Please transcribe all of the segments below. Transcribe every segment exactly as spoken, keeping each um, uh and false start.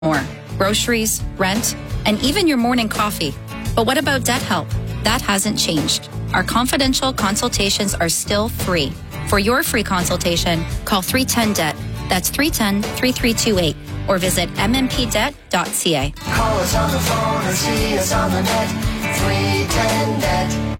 more. Groceries, rent, and even your morning coffee. But what about debt help? That hasn't changed. Our confidential consultations are still free. For your free consultation, call three one zero D E B T. That's three one zero, three three two eight. Or visit m m p debt dot c a. Call us on the phone or see us on the net. three one zero D E B T.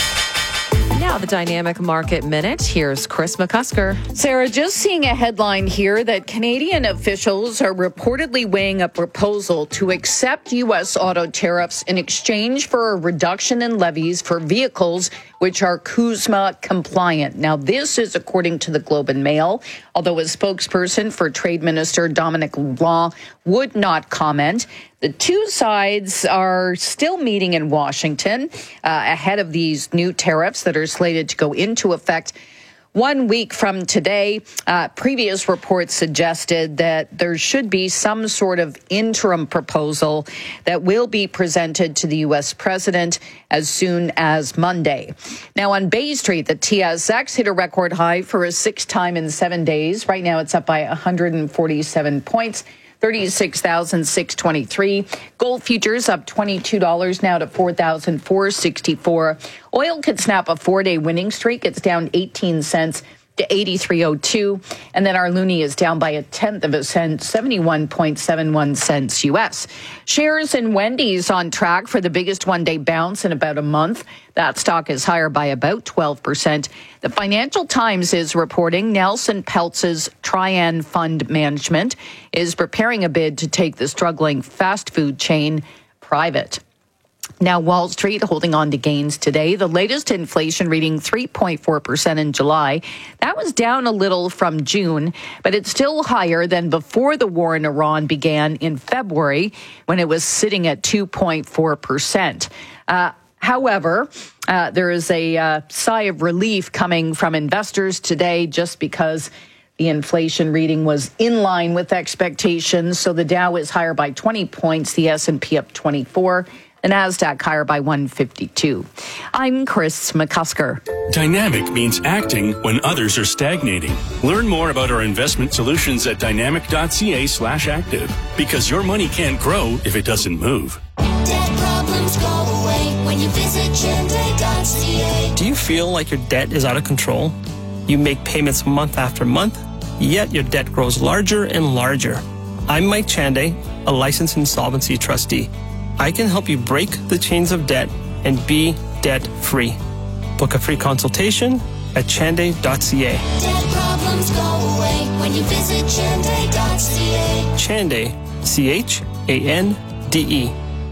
Now the Dynamic Market Minute. Here's Chris McCusker. Sarah, just seeing a headline here that Canadian officials are reportedly weighing a proposal to accept U S auto tariffs in exchange for a reduction in levies for vehicles which are CUSMA compliant. Now, this is according to the Globe and Mail, although a spokesperson for Trade Minister Dominic LeBlanc would not comment. The two sides are still meeting in Washington uh, ahead of these new tariffs that are slated to go into effect one week from today. Uh, previous reports suggested that there should be some sort of interim proposal that will be presented to the U S president as soon as Monday. Now, on Bay Street, the T S X hit a record high for a sixth time in seven days. Right now, it's up by one hundred forty-seven points. thirty-six thousand six hundred twenty-three. Gold futures up twenty-two dollars now to four thousand four hundred sixty-four. Oil could snap a four-day winning streak. It's down eighteen cents to eighty-three oh two. And then our loonie is down by a tenth of a cent, seventy-one point seven one cents U S. Shares in Wendy's on track for the biggest one-day bounce in about a month. That stock is higher by about twelve percent. The Financial Times is reporting Nelson Peltz's Trian Fund Management is preparing a bid to take the struggling fast food chain private. Now, Wall Street holding on to gains today. The latest inflation reading three point four percent in July. That was down a little from June, but it's still higher than before the war in Iran began in February, when it was sitting at two point four percent. Uh, However, uh, there is a uh, sigh of relief coming from investors today just because the inflation reading was in line with expectations. So the Dow is higher by twenty points, the S and P up twenty-four, the NASDAQ higher by one hundred fifty-two. I'm Chris McCusker. Dynamic means acting when others are stagnating. Learn more about our investment solutions at dynamic.ca slash active, because your money can't grow if it doesn't move. Debt problems go away when you visit Chende dot c a. Do you feel like your debt is out of control? You make payments month after month, yet your debt grows larger and larger. I'm Mike Chande, a licensed insolvency trustee. I can help you break the chains of debt and be debt-free. Book a free consultation at chande dot c a. Debt problems go away when you visit Chende dot c a. Chande, C H A N D E.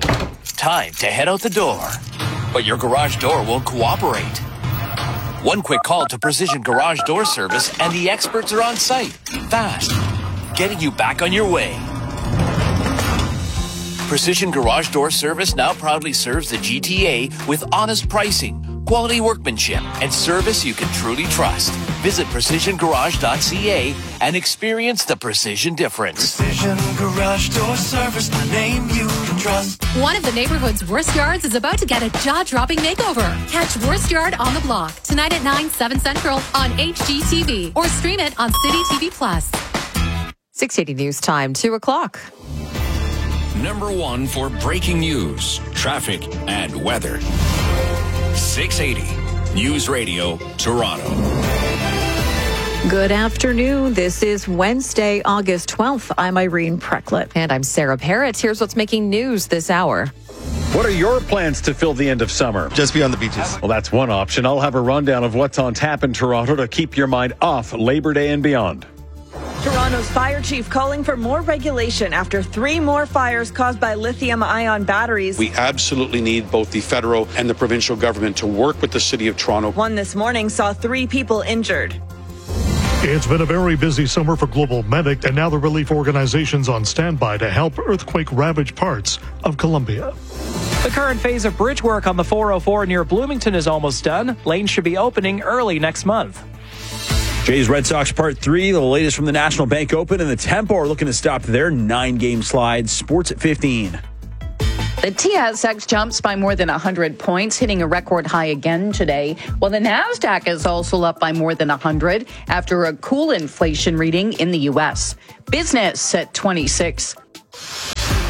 Time to head out the door, but your garage door won't cooperate. One quick call to Precision Garage Door Service and the experts are on site, fast, getting you back on your way. Precision Garage Door Service now proudly serves the G T A with honest pricing, quality workmanship, and service you can truly trust. Visit precision garage dot c a and experience the precision difference. Precision Garage Door Service, the name you can trust. One of the neighborhood's worst yards is about to get a jaw-dropping makeover. Catch Worst Yard on the Block tonight at nine, seven Central on H G T V or stream it on City T V Plus. six eighty News Time, two o'clock. Number one for breaking news, traffic, and weather. six eighty News Radio, Toronto. Good afternoon. This is Wednesday, August twelfth. I'm Irene Precklett. And I'm Sarah Parrott. Here's what's making news this hour. What are your plans to fill the end of summer? Just be on the beaches. Well, that's one option. I'll have a rundown of what's on tap in Toronto to keep your mind off Labor Day and beyond. Toronto's fire chief calling for more regulation after three more fires caused by lithium-ion batteries. We absolutely need both the federal and the provincial government to work with the City of Toronto. One this morning saw three people injured. It's been a very busy summer for Global Medic, and now the relief organization's on standby to help earthquake-ravaged parts of Colombia. The current phase of bridge work on the four oh four near Bloomington is almost done. Lanes should be opening early next month. Jays Red Sox Part three, the latest from the National Bank Open, and the Tempo are looking to stop their nine-game slide. Sports at fifteen. The T S X jumps by more than one hundred points, hitting a record high again today, while the NASDAQ is also up by more than one hundred after a cool inflation reading in the U S. Business at twenty-six.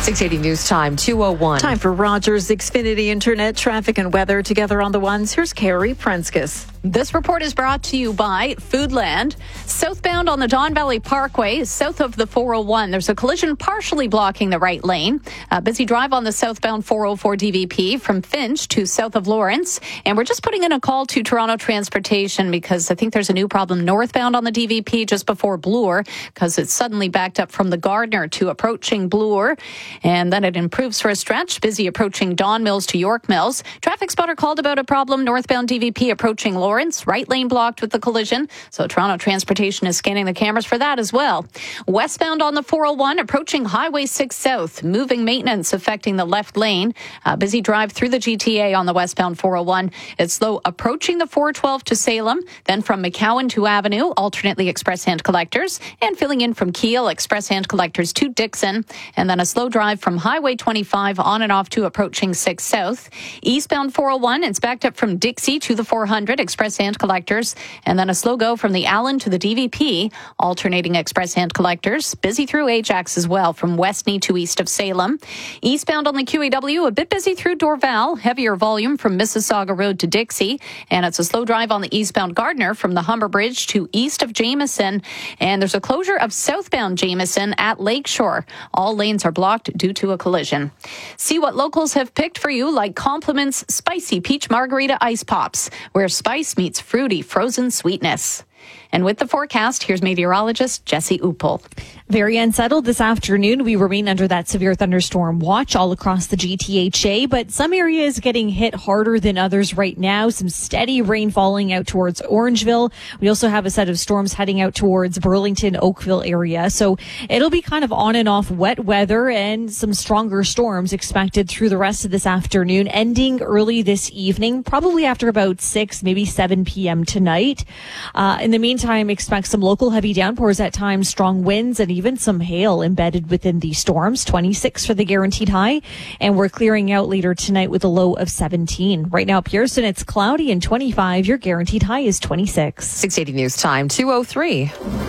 six eighty News Time, two oh one. Time for Rogers Xfinity Internet traffic and weather together on the ones. Here's Carrie Prenskus. This report is brought to you by Foodland. Southbound on the Don Valley Parkway, south of the four oh one, there's a collision partially blocking the right lane. A busy drive on the southbound four oh four D V P from Finch to south of Lawrence. And we're just putting in a call to Toronto Transportation because I think there's a new problem northbound on the D V P just before Bloor because it's suddenly backed up from the Gardner to approaching Bloor. And then it improves for a stretch, busy approaching Don Mills to York Mills. Traffic spotter called about a problem northbound D V P approaching Lawrence. Right lane blocked with the collision. So Toronto Transportation is scanning the cameras for that as well. Westbound on the four oh one, approaching Highway six South. Moving maintenance affecting the left lane. A busy drive through the G T A on the westbound four oh one. It's slow approaching the four twelve to Salem. Then from McCowan to Avenue, alternately express hand collectors. And filling in from Kiel, express hand collectors to Dixon. And then a slow drive from Highway twenty-five on and off to approaching six South. Eastbound four oh one, it's backed up from Dixie to the four hundred, express hand collectors, and then a slow go from the Allen to the D V P, alternating express hand collectors. Busy through Ajax as well, from Westney to east of Salem. Eastbound on the Q E W, a bit busy through Dorval, heavier volume from Mississauga Road to Dixie, and it's a slow drive on the eastbound Gardner from the Humber Bridge to east of Jameson, and there's a closure of southbound Jameson at Lakeshore. All lanes are blocked due to a collision. See what locals have picked for you, like Compliments Spicy Peach Margarita Ice Pops, where spice meets fruity frozen sweetness. And with the forecast, here's meteorologist Jesse Uppel. Very unsettled this afternoon. We remain under that severe thunderstorm watch all across the G T H A, but some areas getting hit harder than others right now. Some steady rain falling out towards Orangeville. We also have a set of storms heading out towards Burlington, Oakville area. So it'll be kind of on and off wet weather and some stronger storms expected through the rest of this afternoon, ending early this evening, probably after about six, maybe seven p.m. tonight. Uh, in the meantime, expect some local heavy downpours at times, strong winds, and even some hail embedded within these storms. twenty-six for the guaranteed high, and we're clearing out later tonight with a low of seventeen. Right now, Pearson, it's cloudy and twenty-five. Your guaranteed high is twenty-six. six eighty News Time, two oh three.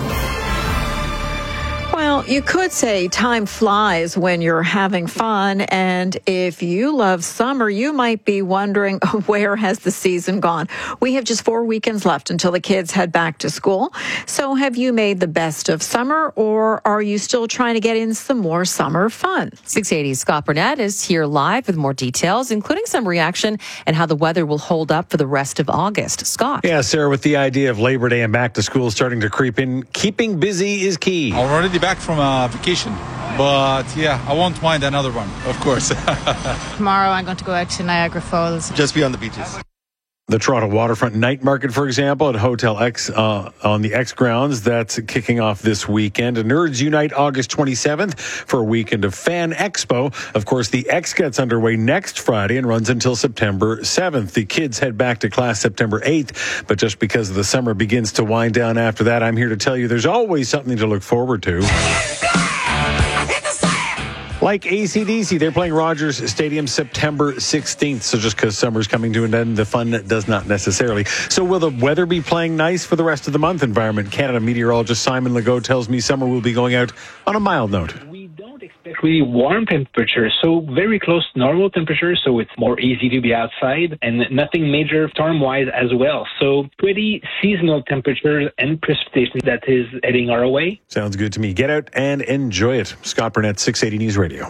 Well, you could say time flies when you're having fun. And if you love summer, you might be wondering, where has the season gone? We have just four weekends left until the kids head back to school. So have you made the best of summer, or are you still trying to get in some more summer fun? six eighty Scott Burnett is here live with more details, including some reaction and how the weather will hold up for the rest of August. Scott. Yeah, Sarah, with the idea of Labor Day and back to school starting to creep in, keeping busy is key. Already back from a vacation, but yeah, I won't mind another one, of course. Tomorrow I'm going to go out to Niagara Falls. Just be on the beaches. The Toronto Waterfront Night Market, for example, at Hotel X uh, on the X grounds, that's kicking off this weekend. Nerds Unite August twenty-seventh for a weekend of Fan Expo. Of course, the X gets underway next Friday and runs until September seventh. The kids head back to class September eighth, but just because the summer begins to wind down after that, I'm here to tell you there's always something to look forward to. Like A C D C, they're playing Rogers Stadium September sixteenth. So just because summer's coming to an end, the fun does not necessarily. So will the weather be playing nice for the rest of the month? Environment Canada meteorologist Simon Legault tells me summer will be going out on a mild note. Really warm temperatures, so very close to normal temperatures, so it's more easy to be outside, and nothing major storm-wise as well. So pretty seasonal temperature and precipitation that is heading our way. Sounds good to me. Get out and enjoy it. Scott Burnett, six eighty News Radio.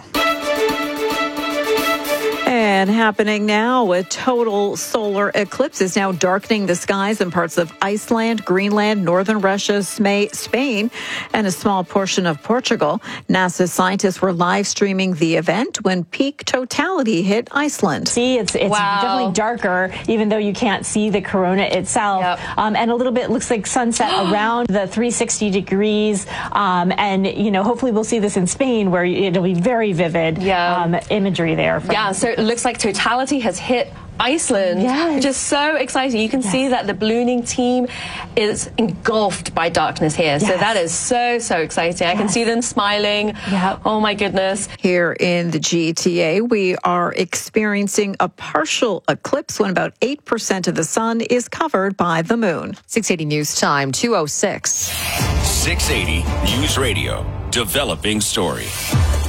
And happening now, a total solar eclipse is now darkening the skies in parts of Iceland, Greenland, northern Russia, Spain, and a small portion of Portugal. NASA scientists were live streaming the event when peak totality hit Iceland. See, it's it's wow. definitely darker, even though you can't see the corona itself. Yep. Um, and a little bit looks like sunset around the three hundred sixty degrees. Um, and, you know, hopefully we'll see this in Spain, where it'll be very vivid yeah. um, imagery there. From yeah, so it looks like totality has hit Iceland, yes. which is so exciting. You can yes. see that the ballooning team is engulfed by darkness here. Yes. So that is so, so exciting. Yes. I can see them smiling. Yep. Oh, my goodness. Here in the G T A, we are experiencing a partial eclipse when about eight percent of the sun is covered by the moon. six eighty News Time, two oh six. six eighty News Radio, developing story.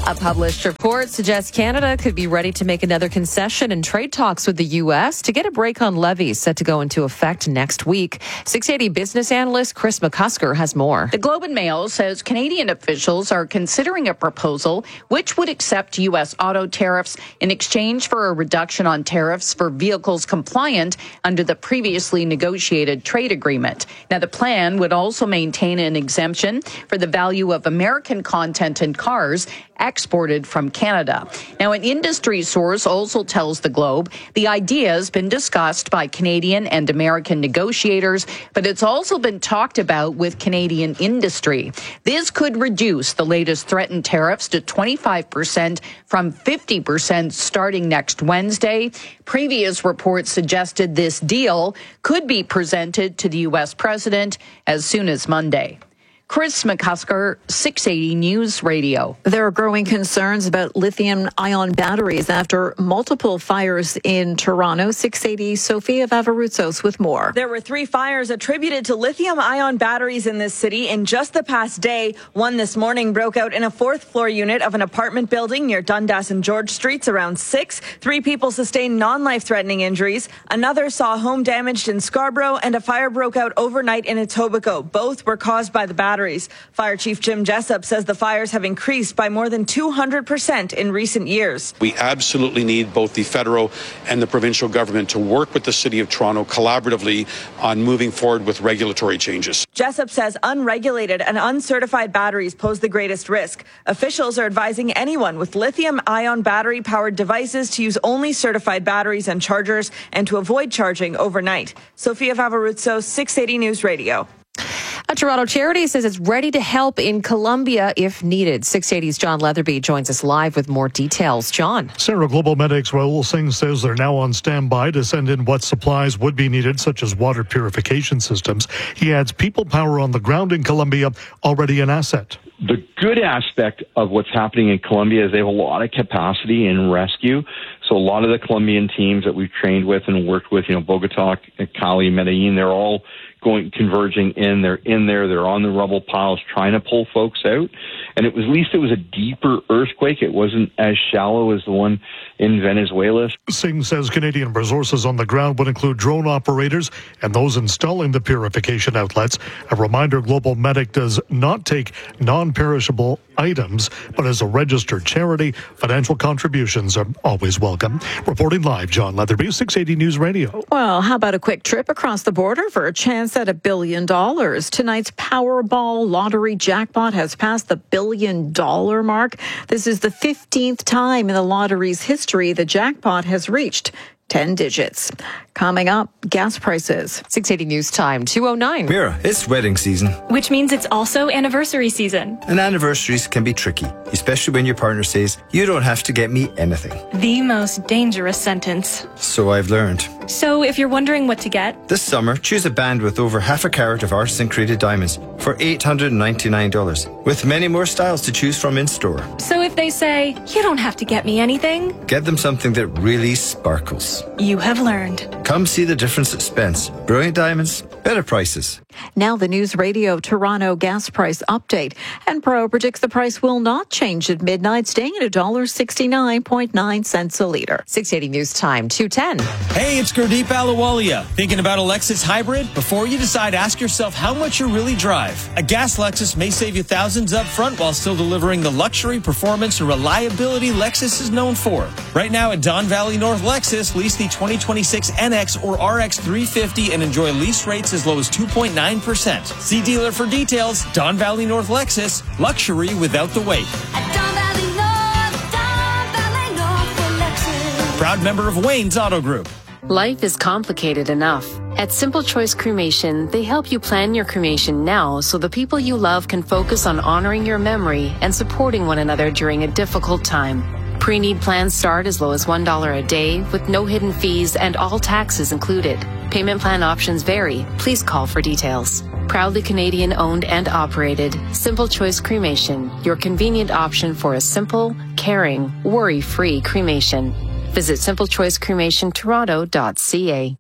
A published report suggests Canada could be ready to make another concession in trade talks with the U S to get a break on levies set to go into effect next week. six eighty business analyst Chris McCusker has more. The Globe and Mail says Canadian officials are considering a proposal which would accept U S auto tariffs in exchange for a reduction on tariffs for vehicles compliant under the previously negotiated trade agreement. Now, the plan would also maintain an exemption for the value of American content in cars exported from Canada. Now, an industry source also tells the Globe the idea has been discussed by Canadian and American negotiators, but it's also been talked about with Canadian industry. This could reduce the latest threatened tariffs to twenty-five percent from fifty percent starting next Wednesday. Previous reports suggested this deal could be presented to the U S president as soon as Monday. Chris McCusker, six eighty News Radio. There are growing concerns about lithium-ion batteries after multiple fires in Toronto. six eighty Sophia Vavarutsos with more. There were three fires attributed to lithium-ion batteries in this city in just the past day. One this morning broke out in a fourth-floor unit of an apartment building near Dundas and George Streets around six. Three people sustained non-life-threatening injuries. Another saw home damaged in Scarborough, and a fire broke out overnight in Etobicoke. Both were caused by the batteries. Fire Chief Jim Jessup says the fires have increased by more than two hundred percent in recent years. We absolutely need both the federal and the provincial government to work with the City of Toronto collaboratively on moving forward with regulatory changes. Jessup says unregulated and uncertified batteries pose the greatest risk. Officials are advising anyone with lithium-ion battery-powered devices to use only certified batteries and chargers and to avoid charging overnight. Sophia Vavarutsos, six eighty News Radio. A Toronto charity says it's ready to help in Colombia if needed. six eighty's John Leatherby joins us live with more details. John. Sarah, Global Medics Raul Singh says they're now on standby to send in what supplies would be needed, such as water purification systems. He adds people power on the ground in Colombia already an asset. The good aspect of what's happening in Colombia is they have a lot of capacity in rescue. So a lot of the Colombian teams that we've trained with and worked with, you know, Bogota, Cali, Medellin, they're all going, converging in. They're in there. They're on the rubble piles trying to pull folks out. And it was, at least it was a deeper earthquake. It wasn't as shallow as the one in Venezuela. Singh says Canadian resources on the ground would include drone operators and those installing the purification outlets. A reminder, Global Medic does not take non-perishable items, but as a registered charity, financial contributions are always welcome. Reporting live, John Leatherby, six eighty News Radio. Well, how about a quick trip across the border for a chance at a billion dollars? Tonight's Powerball lottery jackpot has passed the billion dollar mark. This is the fifteenth time in the lottery's history the jackpot has reached ten digits. Coming up, gas prices. six eighty News Time, two oh nine. Mira, it's wedding season. Which means it's also anniversary season. And anniversaries can be tricky, especially when your partner says, you don't have to get me anything. The most dangerous sentence. So I've learned. So if you're wondering what to get, this summer, choose a band with over half a carat of artisan created diamonds for eight hundred ninety-nine dollars, with many more styles to choose from in store. So if they say, you don't have to get me anything, get them something that really sparkles. You have learned. Come see the difference at Spence. Brilliant diamonds, better prices. Now the News Radio Toronto gas price update. And Pro predicts the price will not change at midnight, staying at one dollar sixty-nine point nine cents a litre. six eighty News Time, two ten. Hey, it's Gurdeep Ahluwalia. Thinking about a Lexus hybrid? Before you decide, ask yourself how much you really drive. A gas Lexus may save you thousands up front while still delivering the luxury, performance, and reliability Lexus is known for. Right now at Don Valley North Lexus, lease the twenty twenty-six N X or R X three fifty and enjoy lease rates as low as two point nine percent. See dealer for details. Don Valley North Lexus, luxury without the wait. At Don Valley North, Don Valley North for Lexus. Proud member of Wayne's Auto Group. Life is complicated enough. At Simple Choice Cremation, they help you plan your cremation now so the people you love can focus on honoring your memory and supporting one another during a difficult time. Pre-need plans start as low as one dollar a day with no hidden fees and all taxes included. Payment plan options vary. Please call for details. Proudly Canadian owned and operated, Simple Choice Cremation, your convenient option for a simple, caring, worry-free cremation. Visit simple choice cremation toronto dot c a.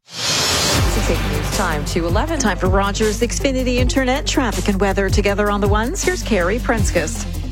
six eighty News Time, two eleven. Time for Rogers Xfinity Internet traffic and weather together on the ones. Here's Carrie Prenskus.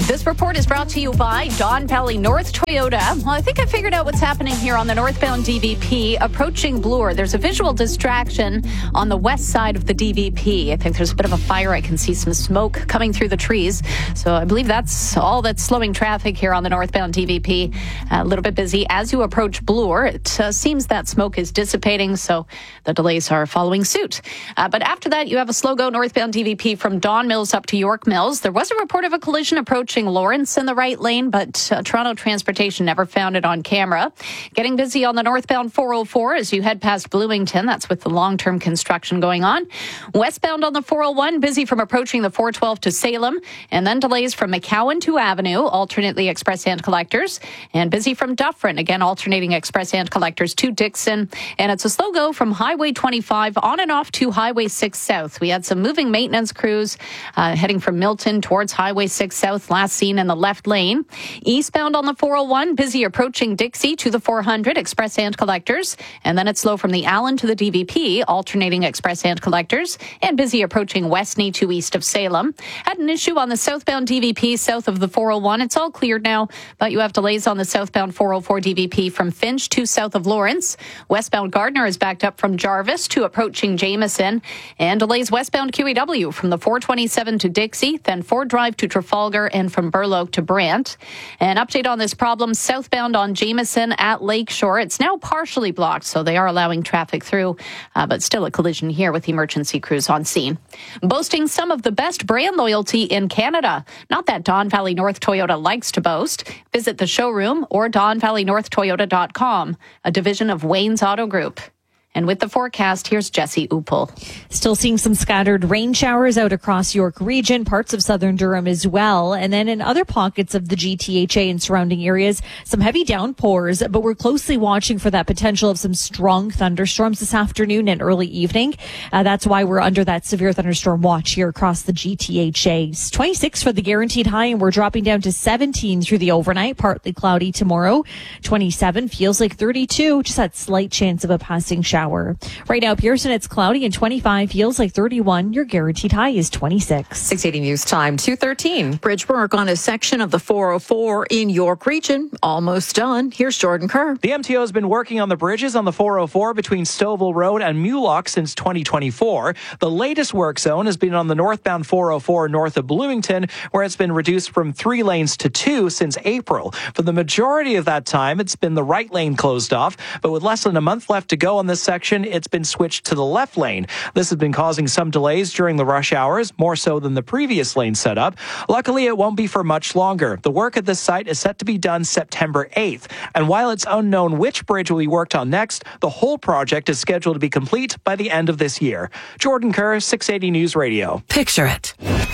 This report is brought to you by Don Valley North Toyota. Well, I think I figured out what's happening here on the northbound D V P approaching Bloor. There's a visual distraction on the west side of the D V P. I think there's a bit of a fire. I can see some smoke coming through the trees. So I believe that's all that's slowing traffic here on the northbound D V P. A little bit busy as you approach Bloor. It uh, seems that smoke is dissipating, so the delays are following suit. Uh, but after that, you have a slow go northbound D V P from Don Mills up to York Mills. There was a report of a collision approaching Lawrence in the right lane, but uh, Toronto Transportation never found it on camera. Getting busy on the northbound four oh four as you head past Bloomington. That's with the long-term construction going on. Westbound on the four oh one, busy from approaching the four twelve to Salem, and then delays from McCowan to Avenue, alternately express hand collectors, and busy from Dufferin, again alternating express hand collectors to Dixon. And it's a slow go from Highway twenty-five on and off to Highway six South. We had some moving maintenance crews uh, heading from Milton towards Highway six South, last seen in the left lane. Eastbound on the four oh one, busy approaching Dixie to the four hundred, express hand collectors. And then it's slow from the Allen to the D V P, alternating express hand collectors. And busy approaching Westney to east of Salem. Had an issue on the southbound D V P south of the four oh one. It's all cleared now, but you have delays on the southbound four oh four D V P from Finch to south of Lawrence. Westbound Gardner is backed up from Jarvis to approaching Jameson. And delays westbound Q E W from the four twenty-seven to Dixie, then Ford Drive to Trafalgar, and from Burloak to Brant. An update on this problem, southbound on Jameson at Lakeshore. It's now partially blocked, so they are allowing traffic through, uh, but still a collision here with emergency crews on scene. Boasting some of the best brand loyalty in Canada. Not that Don Valley North Toyota likes to boast. Visit the showroom or don valley north toyota dot com, a division of Wayne's Auto Group. And with the forecast, here's Jesse Upel. Still seeing some scattered rain showers out across York Region, parts of southern Durham as well. And then in other pockets of the G T H A and surrounding areas, some heavy downpours, but we're closely watching for that potential of some strong thunderstorms this afternoon and early evening. Uh, that's why we're under that severe thunderstorm watch here across the G T H A. It's twenty-six for the guaranteed high, and we're dropping down to seventeen through the overnight, partly cloudy tomorrow. twenty-seven feels like thirty-two, just that slight chance of a passing shower. Right now, Pearson, it's cloudy, and twenty-five feels like thirty-one. Your guaranteed high is twenty-six. six eighty News Time, two thirteen. Bridge work on a section of the four oh four in York Region. Almost done. Here's Jordan Kerr. The M T O has been working on the bridges on the four oh four between Stouffville Road and Mulock since twenty twenty-four. The latest work zone has been on the northbound four oh four north of Bloomington, where it's been reduced from three lanes to two since April. For the majority of that time, it's been the right lane closed off, but with less than a month left to go on this section, it's been switched to the left lane. This has been causing some delays during the rush hours, more so than the previous lane setup. Luckily, it won't be for much longer. The work at this site is set to be done September eighth. And while it's unknown which bridge will be worked on next, the whole project is scheduled to be complete by the end of this year. Jordan Kerr, six eighty News Radio. Picture it.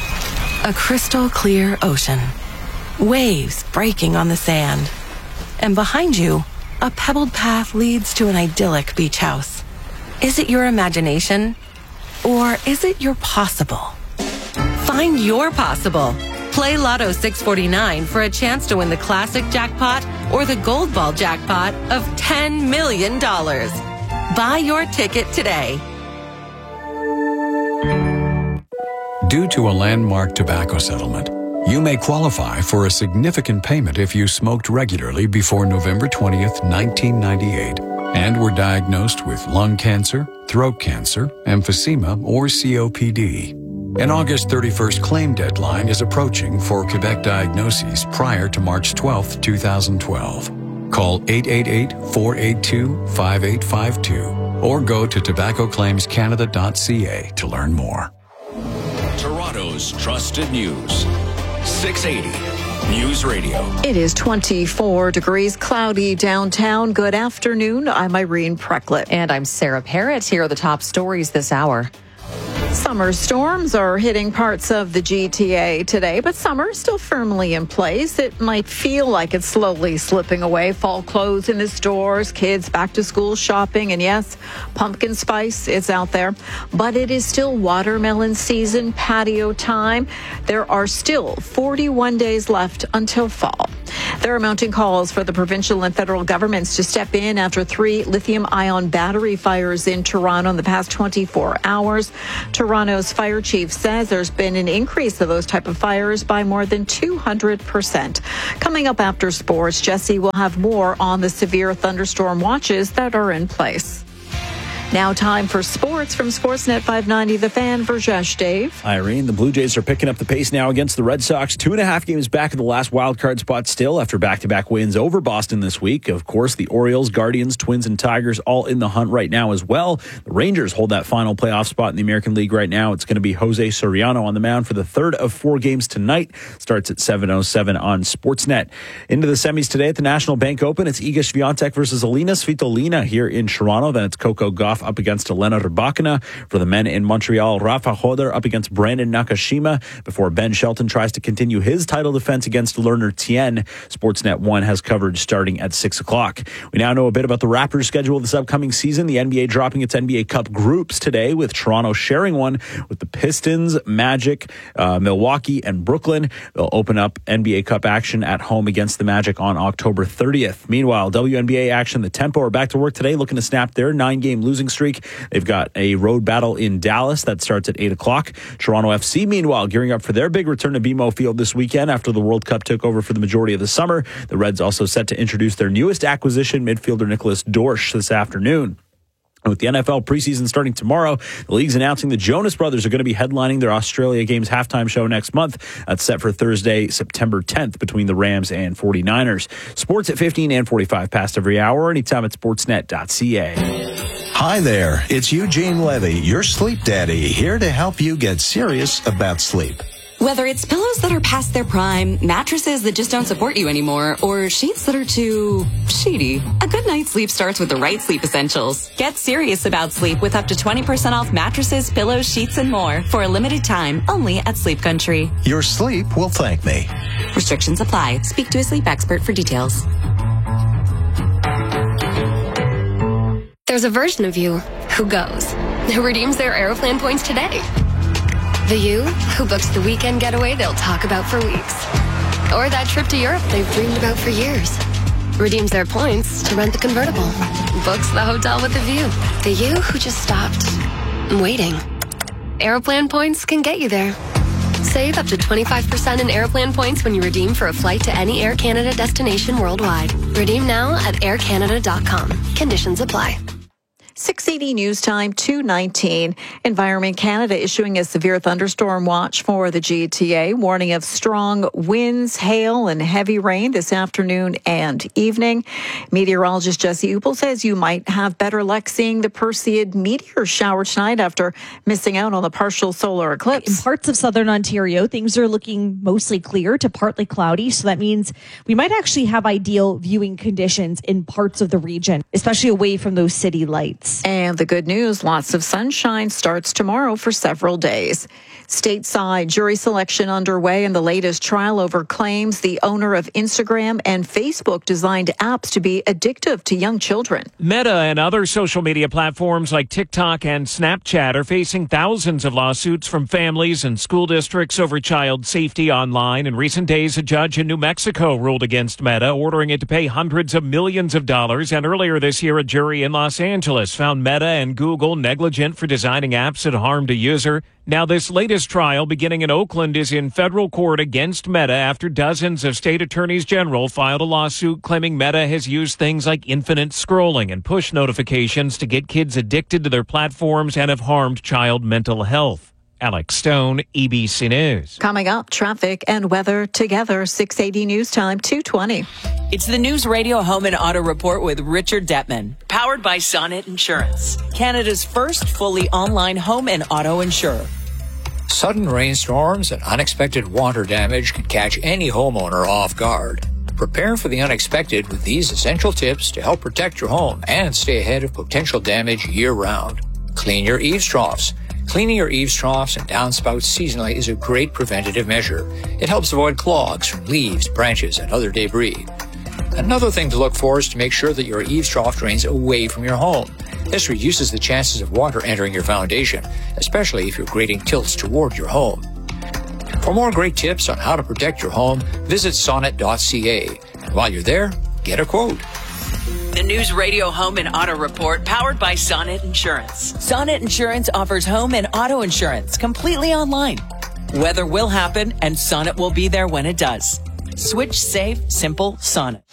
A crystal clear ocean. Waves breaking on the sand. And behind you, a pebbled path leads to an idyllic beach house. Is it your imagination? Or is it your possible? Find your possible. Play Lotto six forty-nine for a chance to win the classic jackpot or the gold ball jackpot of ten million dollars. Buy your ticket today. Due to a landmark tobacco settlement, you may qualify for a significant payment if you smoked regularly before November twentieth, nineteen ninety-eight, and were diagnosed with lung cancer, throat cancer, emphysema, or C O P D. An August thirty-first claim deadline is approaching for Quebec diagnoses prior to March twelfth, twenty twelve. Call eight eight eight, four eight two, five eight five two or go to tobacco claims canada dot c a to learn more. Toronto's trusted news. six eighty News Radio. It is twenty-four degrees, cloudy downtown. Good afternoon. I'm Irene Precklett. And I'm Sarah Parrott. Here are the top stories this hour. Summer storms are hitting parts of the G T A today, but summer is still firmly in place. It might feel like it's slowly slipping away. Fall clothes in the stores, kids back to school shopping, and yes, pumpkin spice is out there. But it is still watermelon season, patio time. There are still forty-one days left until fall. There are mounting calls for the provincial and federal governments to step in after three lithium-ion battery fires in Toronto in the past twenty-four hours. Toronto's fire chief says there's been an increase of those type of fires by more than two hundred percent. Coming up after sports, Jesse will have more on the severe thunderstorm watches that are in place. Now time for sports from Sportsnet five ninety The Fan. Verjesh, Dave. Irene, the Blue Jays are picking up the pace now against the Red Sox. Two and a half games back in the last wild card spot still after back-to-back wins over Boston this week. Of course, the Orioles, Guardians, Twins, and Tigers all in the hunt right now as well. The Rangers hold that final playoff spot in the American League right now. It's going to be Jose Soriano on the mound for the third of four games tonight. Starts at seven oh seven on Sportsnet. Into the semis today at the National Bank Open. It's Iga Swiatek versus Alina Svitolina here in Toronto. Then it's Coco Gauff up against Elena Rybakina. For the men in Montreal, Rafa Hoder up against Brandon Nakashima before Ben Shelton tries to continue his title defense against Lerner Tien. Sportsnet one has coverage starting at six o'clock. We now know a bit about the Raptors' schedule this upcoming season. The N B A dropping its N B A Cup groups today, with Toronto sharing one with the Pistons, Magic, uh, Milwaukee, and Brooklyn. They'll open up N B A Cup action at home against the Magic on October thirtieth. Meanwhile, W N B A action, the Tempo are back to work today, looking to snap their nine-game losing streak. They've got a road battle in Dallas that starts at eight o'clock. Toronto F C, meanwhile, gearing up for their big return to B M O Field this weekend after the World Cup took over for the majority of the summer. The Reds also set to introduce their newest acquisition, midfielder Nicholas Dorsch, this afternoon. With the N F L preseason starting tomorrow, the league's announcing the Jonas Brothers are going to be headlining their Australia Games halftime show next month. That's set for Thursday, September tenth, between the Rams and forty-niners. Sports at fifteen and forty-five past every hour, anytime at sportsnet dot c a. Hi there, it's Eugene Levy, your sleep daddy, here to help you get serious about sleep. Whether it's pillows that are past their prime, mattresses that just don't support you anymore, or sheets that are too sheety, a good night's sleep starts with the right sleep essentials. Get serious about sleep with up to twenty percent off mattresses, pillows, sheets, and more for a limited time only at Sleep Country. Your sleep will thank me. Restrictions apply. Speak to a sleep expert for details. There's a version of you who goes, who redeems their Aeroplan points today. The you who books the weekend getaway they'll talk about for weeks. Or that trip to Europe they've dreamed about for years. Redeems their points to rent the convertible. Books the hotel with the view. The you who just stopped waiting. Aeroplan points can get you there. Save up to twenty-five percent in Aeroplan points when you redeem for a flight to any Air Canada destination worldwide. Redeem now at air canada dot com. Conditions apply. six eighty News Time, two nineteen. Environment Canada issuing a severe thunderstorm watch for the G T A, warning of strong winds, hail, and heavy rain this afternoon and evening. Meteorologist Jesse Upel says you might have better luck seeing the Perseid meteor shower tonight after missing out on the partial solar eclipse. In parts of southern Ontario, things are looking mostly clear to partly cloudy, so that means we might actually have ideal viewing conditions in parts of the region, especially away from those city lights. And the good news, lots of sunshine starts tomorrow for several days. Stateside jury selection underway in the latest trial over claims the owner of Instagram and Facebook designed apps to be addictive to young children. Meta and other social media platforms like TikTok and Snapchat are facing thousands of lawsuits from families and school districts over child safety online. In recent days, a judge in New Mexico ruled against Meta, ordering it to pay hundreds of millions of dollars. And earlier this year, a jury in Los Angeles found Meta and Google negligent for designing apps that harmed a user. Now, this latest trial, beginning in Oakland, is in federal court against Meta after dozens of state attorneys general filed a lawsuit claiming Meta has used things like infinite scrolling and push notifications to get kids addicted to their platforms and have harmed child mental health. Alex Stone, E B C News. Coming up, traffic and weather together, six eighty News Time, two twenty. It's the News Radio Home and Auto Report with Richard Detman, powered by Sonnet Insurance, Canada's first fully online home and auto insurer. Sudden rainstorms and unexpected water damage can catch any homeowner off guard. Prepare for the unexpected with these essential tips to help protect your home and stay ahead of potential damage year-round. Clean your eaves troughs. Cleaning your eaves troughs and downspouts seasonally is a great preventative measure. It helps avoid clogs from leaves, branches, and other debris. Another thing to look for is to make sure that your eaves trough drains away from your home. This reduces the chances of water entering your foundation, especially if your grading tilts toward your home. For more great tips on how to protect your home, visit sonnet dot c a. And while you're there, get a quote. The News Radio Home and Auto Report, powered by Sonnet Insurance. Sonnet Insurance offers home and auto insurance completely online. Weather will happen, and Sonnet will be there when it does. Switch safe, simple Sonnet.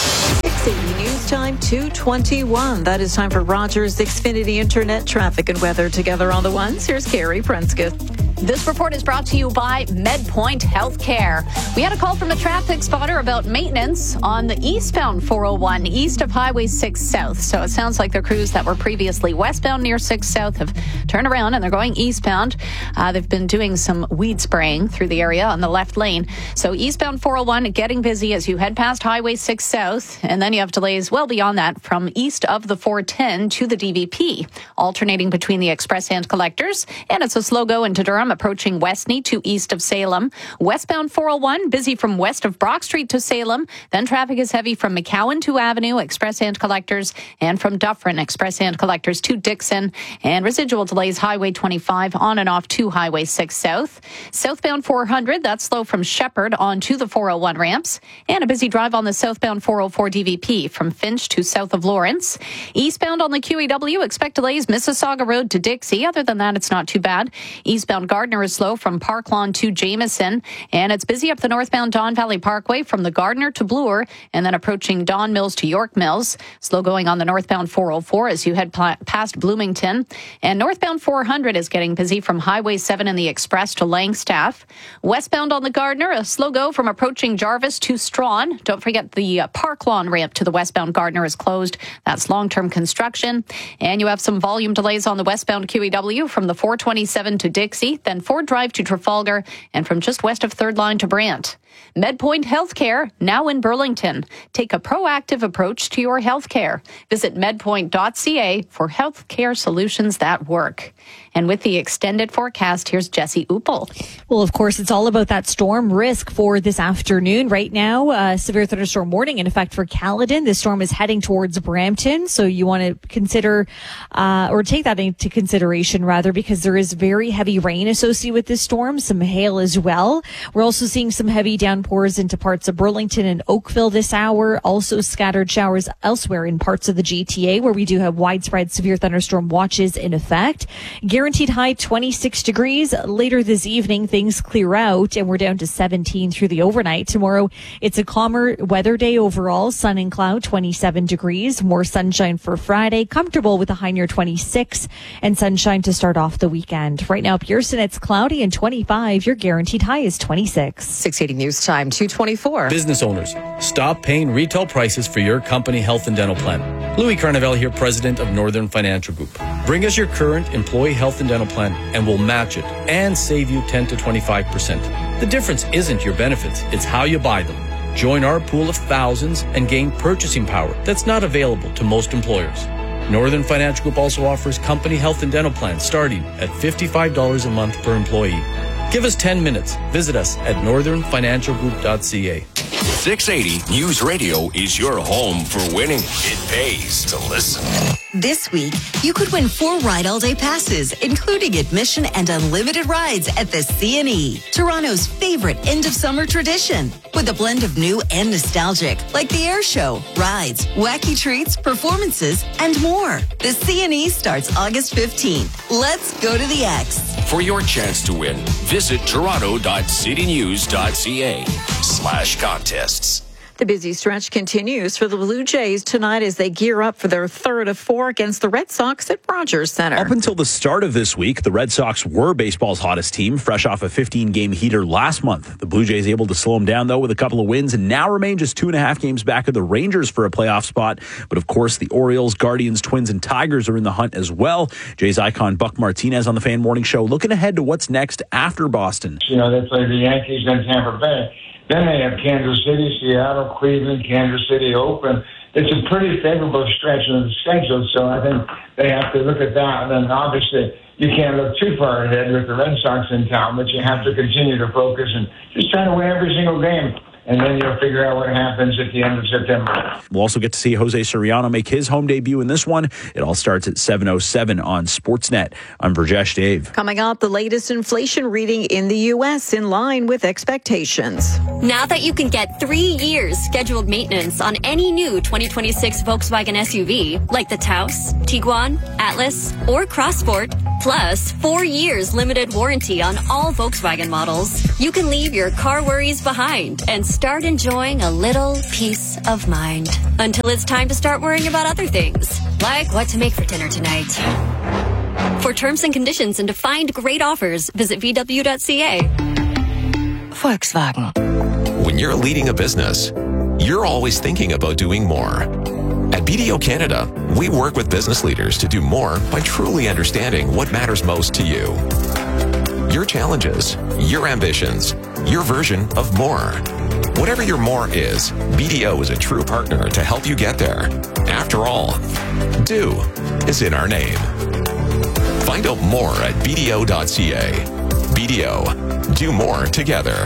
six eighty News Time, two twenty-one. That is time for Rogers Xfinity Internet traffic and weather together on the ones. Here's Carrie Prensky. This report is brought to you by MedPoint Healthcare. We had a call from a traffic spotter about maintenance on the eastbound four oh one, east of Highway six South. So it sounds like the crews that were previously westbound near six South have turned around and they're going eastbound. Uh, they've been doing some weed spraying through the area on the left lane. So eastbound four oh one getting busy as you head past Highway six South. And then you have delays well beyond that from east of the four ten to the D V P, alternating between the express and collectors. And it's a slow go into Durham, approaching Westney to east of Salem. Westbound four oh one, busy from west of Brock Street to Salem. Then traffic is heavy from McCowan to Avenue, express and collectors, and from Dufferin, express and collectors to Dixon. And residual delays, Highway twenty-five on and off to Highway six South. Southbound four hundred, that's slow from Shepherd on to the four oh one ramps. And a busy drive on the southbound four oh four D V P from Finch to south of Lawrence. Eastbound on the Q E W, expect delays Mississauga Road to Dixie. Other than that, it's not too bad. Eastbound Gardner is slow from Park Lawn to Jameson, and it's busy up the northbound Don Valley Parkway from the Gardner to Bloor, and then approaching Don Mills to York Mills. Slow going on the northbound four oh four as you head pl- past Bloomington, and northbound four hundred is getting busy from Highway seven and the Express to Langstaff. Westbound on the Gardner, a slow go from approaching Jarvis to Strawn. Don't forget the uh, Park Lawn ramp to the westbound Gardner is closed. That's long-term construction, and you have some volume delays on the westbound Q E W from the four twenty-seven to Dixie, then Ford Drive to Trafalgar, and from just west of Third Line to Brant. MedPoint Healthcare, now in Burlington. Take a proactive approach to your healthcare. Visit medpoint dot c a for healthcare solutions that work. And with the extended forecast, here's Jesse Uppel. Well, of course, it's all about that storm risk for this afternoon. Right now, uh, severe thunderstorm warning in effect for Caledon. This storm is heading towards Brampton, so you want to consider uh, or take that into consideration, rather, because there is very heavy rain associated with this storm, some hail as well. We're also seeing some heavy downpours into parts of Burlington and Oakville this hour. Also scattered showers elsewhere in parts of the G T A, where we do have widespread severe thunderstorm watches in effect. Guaranteed high twenty-six degrees. Later this evening, things clear out and we're down to seventeen through the overnight. Tomorrow, it's a calmer weather day overall. Sun and cloud, twenty-seven degrees. More sunshine for Friday. Comfortable with a high near twenty-six, and sunshine to start off the weekend. Right now, Pearson, it's cloudy and twenty-five. Your guaranteed high is twenty-six. six eighty News Time, two twenty-four. Business owners, stop paying retail prices for your company health and dental plan. Louis Carnevale here, president of Northern Financial Group. Bring us your current employee health and dental plan and we'll match it and save you ten to twenty-five percent. The difference isn't your benefits, it's how you buy them. Join our pool of thousands and gain purchasing power that's not available to most employers. Northern Financial Group also offers company health and dental plans starting at fifty-five dollars a month per employee. Give us ten minutes. Visit us at northern financial group dot c a. six eighty News Radio is your home for winning. It pays to listen. This week, you could win four Ride All Day passes, including admission and unlimited rides at the C and E, Toronto's favorite end-of-summer tradition. With a blend of new and nostalgic, like the air show, rides, wacky treats, performances, and more. The C and E starts August fifteenth. Let's go to the X. For your chance to win, visit toronto dot city news dot c a slash contests. The busy stretch continues for the Blue Jays tonight as they gear up for their third of four against the Red Sox at Rogers Center. Up until the start of this week, the Red Sox were baseball's hottest team, fresh off a fifteen-game heater last month. The Blue Jays able to slow them down, though, with a couple of wins and now remain just two and a half games back of the Rangers for a playoff spot. But, of course, the Orioles, Guardians, Twins, and Tigers are in the hunt as well. Jays icon Buck Martinez on the Fan Morning Show looking ahead to what's next after Boston. You know, they play the Yankees and Tampa Bay. Then they have Kansas City, Seattle, Cleveland, Kansas City, Oakland. It's a pretty favorable stretch of the schedule, so I think they have to look at that. And then obviously you can't look too far ahead with the Red Sox in town, but you have to continue to focus and just try to win every single game. and then you'll figure out what happens at the end of September. We'll also get to see Jose Soriano make his home debut in this one. It all starts at seven oh seven on Sportsnet. I'm Burjesh Dave. Coming up, the latest inflation reading in the U S in line with expectations. Now that you can get three years scheduled maintenance on any new twenty twenty-six Volkswagen S U V, like the Taos, Tiguan, Atlas, or Crossport, plus four years limited warranty on all Volkswagen models, you can leave your car worries behind and start enjoying a little peace of mind. Until it's time to start worrying about other things, like what to make for dinner tonight. For terms and conditions and to find great offers, visit V W dot C A. Volkswagen. When you're leading a business, you're always thinking about doing more. At B D O Canada, we work with business leaders to do more by truly understanding what matters most to you. Your challenges, your ambitions, your version of more. Whatever your more is, B D O is a true partner to help you get there. After all, do is in our name. Find out more at B D O dot C A. B D O, do more together.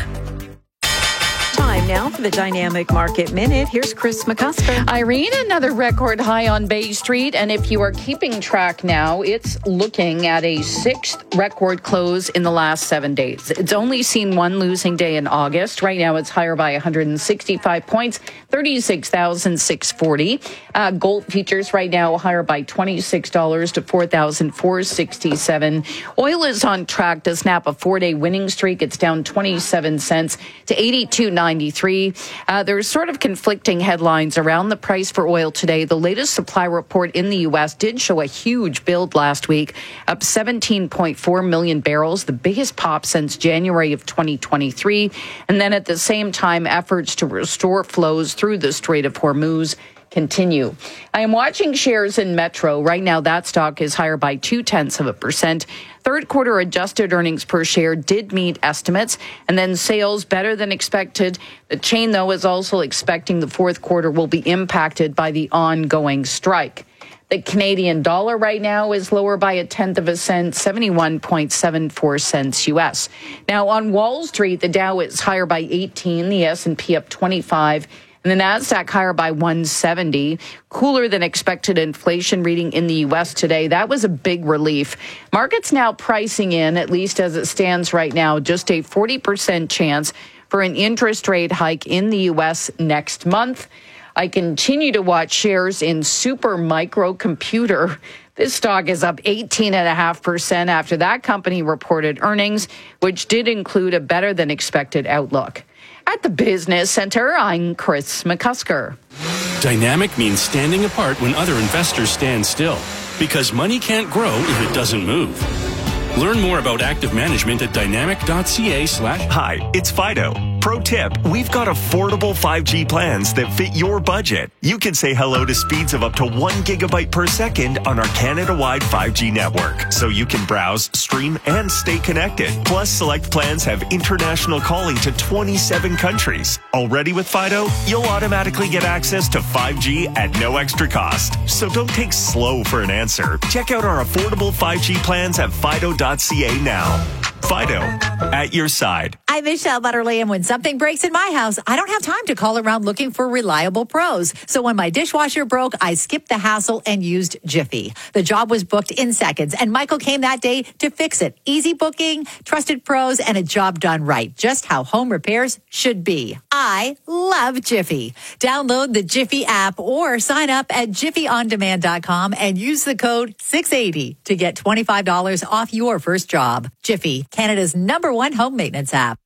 Time now for the Dynamic Market Minute. Here's Chris McCusker. Irene, another record high on Bay Street. And if you are keeping track now, it's looking at a sixth record close in the last seven days. It's only seen one losing day in August. Right now, it's higher by one hundred sixty-five points, thirty-six thousand six hundred forty. Uh, gold futures right now higher by twenty-six dollars to four thousand four hundred sixty-seven. Oil is on track to snap a four-day winning streak. It's down twenty-seven cents to eighty-two ninety-three. Uh, there's sort of conflicting headlines around the price for oil today. The latest supply report in the U S did show a huge build last week, up seventeen point four million barrels, the biggest pop since January of twenty twenty-three. And then at the same time, efforts to restore flows through the Strait of Hormuz continue. I am watching shares in Metro. Right now, that stock is higher by two-tenths of a percent. Third quarter adjusted earnings per share did meet estimates, and then sales better than expected. The chain, though, is also expecting the fourth quarter will be impacted by the ongoing strike. The Canadian dollar right now is lower by a tenth of a cent, seventy-one point seven four cents U S. Now, on Wall Street, the Dow is higher by eighteen, the S and P up twenty-five, and the Nasdaq higher by one hundred seventy. Cooler than expected inflation reading in the U S today. That was a big relief. Markets now pricing in, at least as it stands right now, just a forty percent chance for an interest rate hike in the U S next month. I continue to watch shares in Super Micro Computer. This stock is up eighteen point five percent after that company reported earnings, which did include a better than expected outlook. At the Business Center, I'm Chris McCusker. Dynamic means standing apart when other investors stand still, because money can't grow if it doesn't move. Learn more about active management at dynamic dot c a slash. Hi, it's Fido. Pro tip, we've got affordable five G plans that fit your budget. You can say hello to speeds of up to one gigabyte per second on our Canada-wide five G network, so you can browse, stream, and stay connected. Plus, select plans have international calling to twenty-seven countries. Already with Fido, you'll automatically get access to five G at no extra cost. So don't take slow for an answer. Check out our affordable five G plans at fido dot c a now. Fido, at your side. I'm Michelle Butterly, and when something breaks in my house, I don't have time to call around looking for reliable pros. So when my dishwasher broke, I skipped the hassle and used Jiffy. The job was booked in seconds, and Michael came that day to fix it. Easy booking, trusted pros, and a job done right. Just how home repairs should be. I love Jiffy. Download the Jiffy app or sign up at jiffy on demand dot com and use the code six eighty to get twenty-five dollars off your first job. Jiffy, Canada's number one home maintenance app.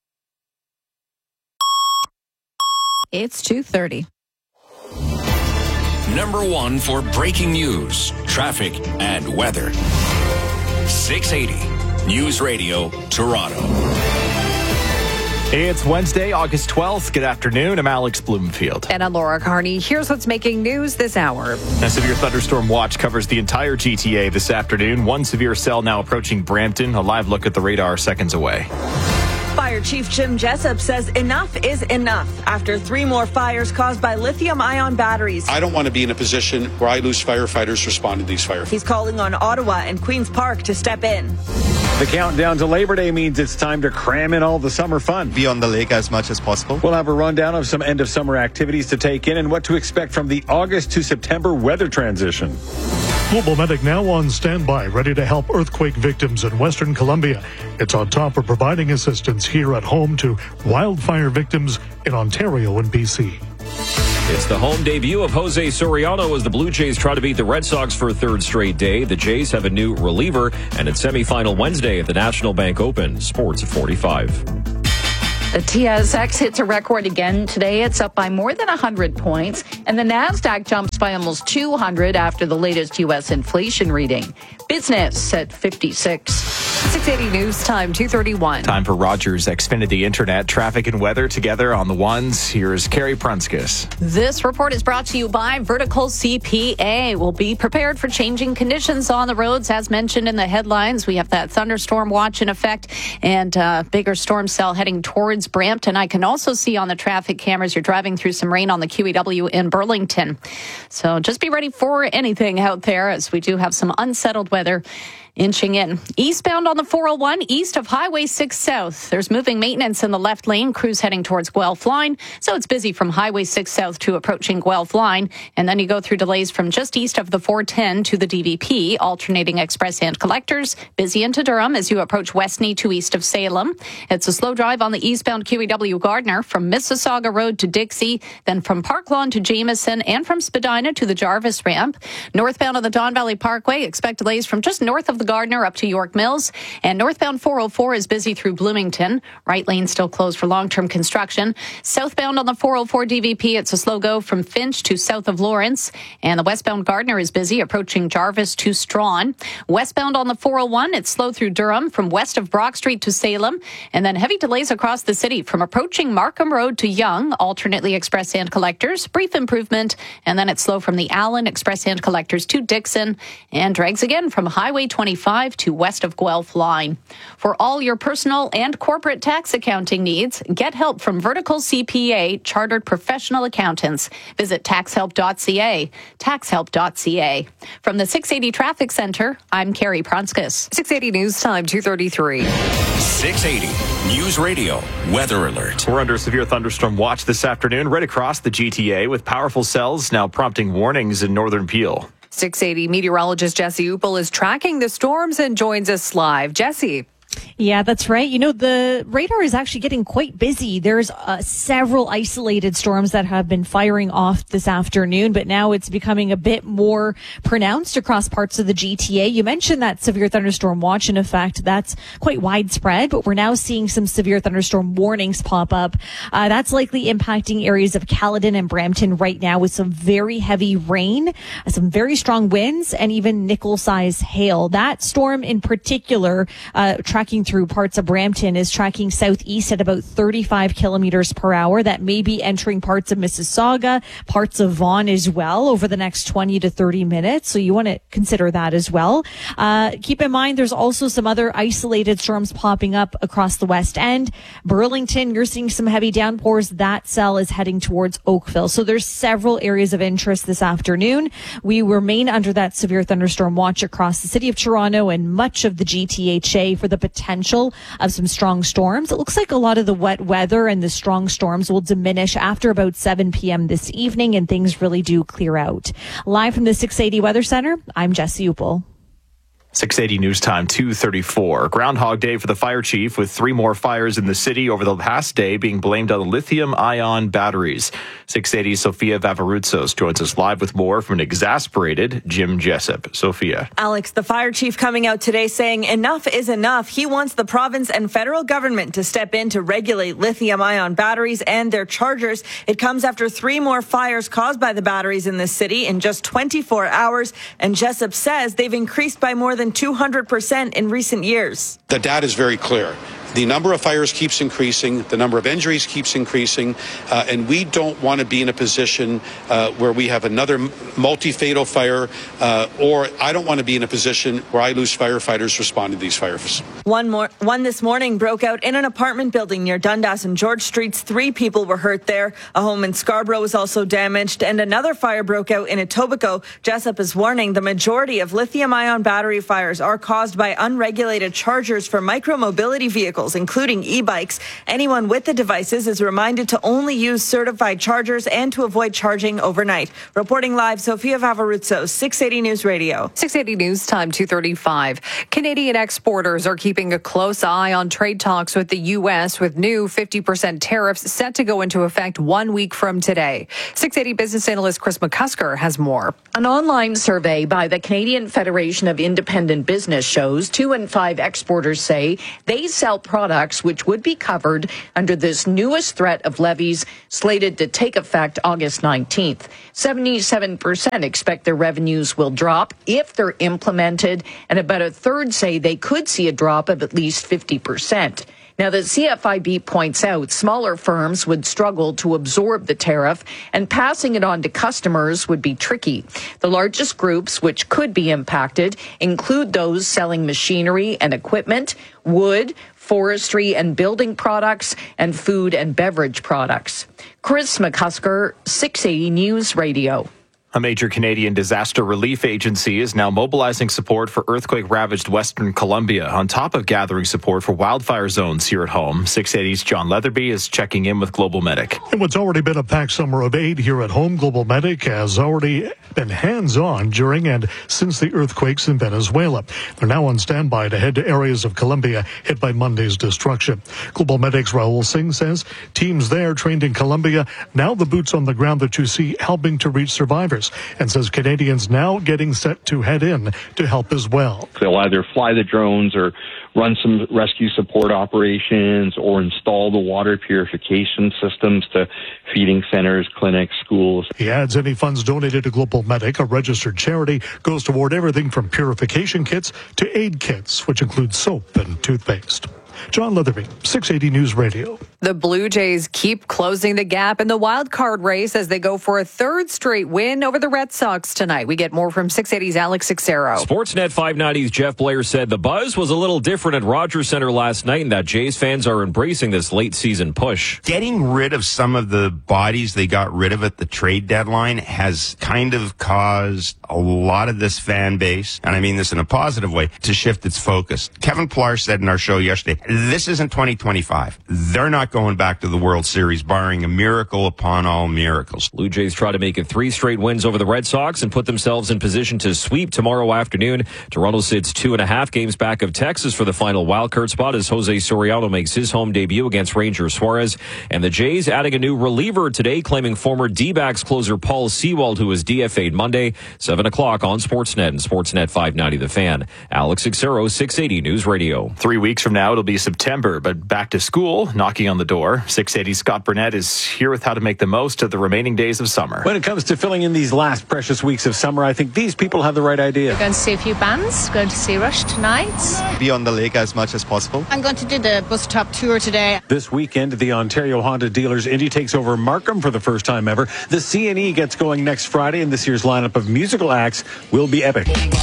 It's two thirty. Number one for breaking news, traffic, and weather. six eighty News Radio, Toronto. It's Wednesday, August twelfth. Good afternoon. I'm Alex Bloomfield. And I'm Laura Carney. Here's what's making news this hour. A severe thunderstorm watch covers the entire G T A this afternoon. One severe cell now approaching Brampton. A live look at the radar seconds away. Fire Chief Jim Jessup says enough is enough after three more fires caused by lithium-ion batteries. I don't want to be in a position where I lose firefighters responding to these fires. He's calling on Ottawa and Queen's Park to step in. The countdown to Labor Day means it's time to cram in all the summer fun. Be on the lake as much as possible. We'll have a rundown of some end of summer activities to take in and what to expect from the August to September weather transition. Global Medic now on standby, ready to help earthquake victims in Western Colombia. It's on top of providing assistance here at home to wildfire victims in Ontario and B C. It's the home debut of Jose Soriano as the Blue Jays try to beat the Red Sox for a third straight day. The Jays have a new reliever, and it's semifinal Wednesday at the National Bank Open. Sports at forty-five. The T S X hits a record again today. It's up by more than one hundred points, and the NASDAQ jumps by almost two hundred after the latest U S inflation reading. Business at fifty-six. six eighty News Time, two thirty-one. Time for Rogers Xfinity Internet. Traffic and weather together on the ones. Here's Carrie Prunskis. This report is brought to you by Vertical C P A. We'll be prepared for changing conditions on the roads. As mentioned in the headlines, we have that thunderstorm watch in effect and uh, bigger storm cell heading towards Brampton. I can also see on the traffic cameras you're driving through some rain on the Q E W in Burlington. So just be ready for anything out there, as we do have some unsettled weather inching in. Eastbound on the four oh one, east of Highway six South. There's moving maintenance in the left lane. Crews heading towards Guelph Line. So it's busy from Highway six South to approaching Guelph Line. And then you go through delays from just east of the four ten to the D V P, alternating express and collectors. Busy into Durham as you approach Westney to east of Salem. It's a slow drive on the eastbound Q E W Gardner from Mississauga Road to Dixie, then from Park Lawn to Jameson, and from Spadina to the Jarvis ramp. Northbound on the Don Valley Parkway, expect delays from just north of the Gardner up to York Mills, and northbound four oh four is busy through Bloomington. Right lane still closed for long-term construction. Southbound on the four oh four D V P, it's a slow go from Finch to south of Lawrence, and the westbound Gardner is busy approaching Jarvis to Strawn. Westbound on the four oh one, it's slow through Durham from west of Brock Street to Salem, and then heavy delays across the city from approaching Markham Road to Yonge, alternately express and collectors. Brief improvement, and then it's slow from the Allen express and collectors to Dixon, and drags again from Highway twenty-five to west of Guelph Line. For all your personal and corporate tax accounting needs, get help from Vertical C P A, chartered professional accountants. Visit tax help dot c a, tax help dot c a. From the six eighty Traffic Center, I'm Carrie Prunskis. six eighty News Time, two thirty-three. six eighty News Radio Weather Alert. We're under a severe thunderstorm watch this afternoon right across the G T A, with powerful cells now prompting warnings in northern Peel. six eighty meteorologist Jesse Upel is tracking the storms and joins us live. Jesse. Yeah, that's right. You know, the radar is actually getting quite busy. There's uh, several isolated storms that have been firing off this afternoon, but now it's becoming a bit more pronounced across parts of the G T A. You mentioned that severe thunderstorm watch in effect. That's quite widespread, but we're now seeing some severe thunderstorm warnings pop up. Uh, that's likely impacting areas of Caledon and Brampton right now, with some very heavy rain, some very strong winds, and even nickel-size hail. That storm in particular, uh, tracking through parts of Brampton, is tracking southeast at about thirty-five kilometers per hour. That may be entering parts of Mississauga, parts of Vaughan as well over the next twenty to thirty minutes. So you want to consider that as well. Uh, keep in mind, there's also some other isolated storms popping up across the West End. Burlington, you're seeing some heavy downpours. That cell is heading towards Oakville. So there's several areas of interest this afternoon. We remain under that severe thunderstorm watch across the city of Toronto and much of the G T H A for the potential of some strong storms. It looks like a lot of the wet weather and the strong storms will diminish after about seven p.m. this evening, and things really do clear out. Live from the six eighty Weather Center, I'm Jesse Upel. six eighty News Time, two thirty-four. Groundhog Day for the fire chief, with three more fires in the city over the past day being blamed on lithium-ion batteries. six eighty Sophia Vavarutsos joins us live with more from an exasperated Jim Jessup. Sophia. Alex, the fire chief coming out today saying enough is enough. He wants the province and federal government to step in to regulate lithium-ion batteries and their chargers. It comes after three more fires caused by the batteries in the city in just twenty-four hours, and Jessup says they've increased by more than two hundred percent in recent years. The data is very clear. the number of fires keeps increasing, the number of injuries keeps increasing, uh, and we don't want to be in a position uh, where we have another multi-fatal fire, uh, or I don't want to be in a position where I lose firefighters responding to these fires. One more, one this morning broke out in an apartment building near Dundas and George Streets. Three people were hurt there. A home in Scarborough was also damaged, and another fire broke out in Etobicoke. Jessup is warning the majority of lithium-ion battery fires are caused by unregulated chargers for micromobility vehicles, including e-bikes. Anyone with the devices is reminded to only use certified chargers and to avoid charging overnight. Reporting live, Sophia Vavaruzzo, six eighty News Radio. six eighty News Time, two thirty-five. Canadian exporters are keeping a close eye on trade talks with the U S, with new fifty percent tariffs set to go into effect one week from today. six eighty business analyst Chris McCusker has more. An online survey by the Canadian Federation of Independent Business shows two in five exporters say they sell products which would be covered under this newest threat of levies slated to take effect August nineteenth. seventy-seven percent expect their revenues will drop if they're implemented, and about a third say they could see a drop of at least fifty percent. Now, the C F I B points out smaller firms would struggle to absorb the tariff, and passing it on to customers would be tricky. The largest groups which could be impacted include those selling machinery and equipment, wood, forestry and building products, and food and beverage products. Chris McCusker, six eighty News Radio. A major Canadian disaster relief agency is now mobilizing support for earthquake-ravaged Western Colombia, on top of gathering support for wildfire zones here at home. six eighty's John Leatherby is checking in with Global Medic. In what's already been a packed summer of aid here at home, Global Medic has already been hands-on during and since the earthquakes in Venezuela. They're now on standby to head to areas of Colombia hit by Monday's destruction. Global Medic's Raul Singh says teams there trained in Colombia, now the boots on the ground that you see helping to reach survivors, and says Canadians now getting set to head in to help as well. They'll either fly the drones or run some rescue support operations or install the water purification systems to feeding centers, clinics, schools. He adds any funds donated to Global Medic, a registered charity, goes toward everything from purification kits to aid kits, which include soap and toothpaste. John Leatherby, six eighty News Radio. The Blue Jays keep closing the gap in the wild card race as they go for a third straight win over the Red Sox tonight. We get more from six eighty's Alex Sixero. Sportsnet five ninety's Jeff Blair said the buzz was a little different at Rogers Center last night, and that Jays fans are embracing this late season push. Getting rid of some of the bodies they got rid of at the trade deadline has kind of caused a lot of this fan base, and I mean this in a positive way, to shift its focus. Kevin Pillar said in our show yesterday, this isn't twenty twenty-five. They're not going back to the World Series, barring a miracle upon all miracles. Blue Jays try to make it three straight wins over the Red Sox and put themselves in position to sweep tomorrow afternoon. Toronto sits two and a half games back of Texas for the final wildcard spot as Jose Soriano makes his home debut against Ranger Suarez. And the Jays adding a new reliever today, claiming former D-backs closer Paul Sewald, who was D F A'd Monday, seven o'clock on Sportsnet and Sportsnet five ninety The Fan. Alex Sixero, six eighty News Radio. Three weeks from now, it'll be September, but back to school, knocking on the door. six eighty Scott Burnett is here with how to make the most of the remaining days of summer. When it comes to filling in these last precious weeks of summer, I think these people have the right idea. We're going to see a few bands, going to see Rush tonight. Be on the lake as much as possible. I'm going to do the bus top tour today. This weekend, the Ontario Honda Dealers Indy takes over Markham for the first time ever. The C and E gets going next Friday, and this year's lineup of musical acts will be epic.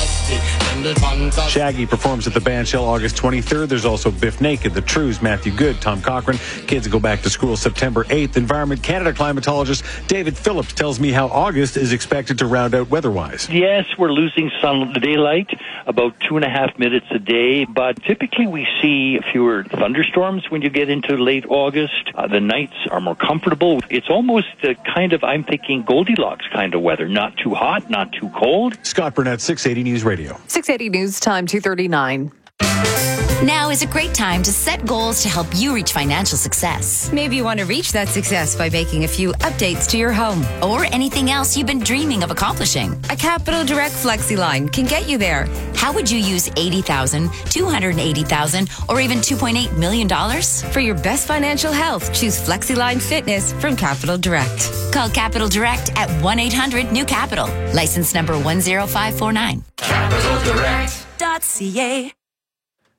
Shaggy performs at the Bandshell August twenty-third. There's also Biff Naked, The Trues, Matthew Good, Tom Cochran. Kids go back to school September eighth. Environment Canada climatologist David Phillips tells me how August is expected to round out weather-wise. Yes, we're losing sun daylight about two and a half minutes a day, but typically we see fewer thunderstorms when you get into late August. Uh, the nights are more comfortable. It's almost a kind of, I'm thinking, Goldilocks kind of weather. Not too hot, not too cold. Scott Burnett, six eighty News Radio. six eighty News Time, two thirty-nine. Now is a great time to set goals to help you reach financial success. Maybe you want to reach that success by making a few updates to your home. Or anything else you've been dreaming of accomplishing. A Capital Direct Flexi line can get you there. How would you use eighty thousand dollars, two hundred eighty thousand dollars, or even two point eight million dollars? For your best financial health, choose FlexiLine Fitness from Capital Direct. Call Capital Direct at one eight hundred new capital. License number one zero five four nine. Capital Direct dot C A.